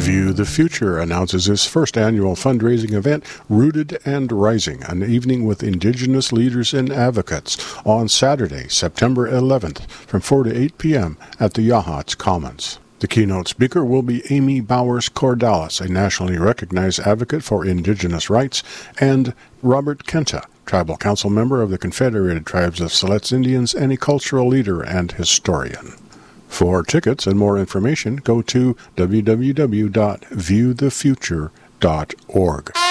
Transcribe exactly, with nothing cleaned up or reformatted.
View the Future announces its first annual fundraising event, Rooted and Rising, an evening with Indigenous leaders and advocates, on Saturday, September eleventh, from four to eight p.m. at the Yachats Commons. The keynote speaker will be Amy Bowers-Cordalis, a nationally recognized advocate for Indigenous rights, and Robert Kenta, Tribal Council member of the Confederated Tribes of Siletz Indians and a cultural leader and historian. For tickets and more information, go to w w w dot view the future dot org.